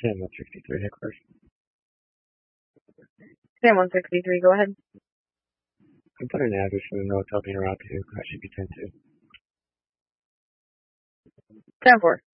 Sam 163, headquarters. Sam 163, go ahead. I'm putting an address in the notes. I'll be around 2. That should be 10-2. 10-4.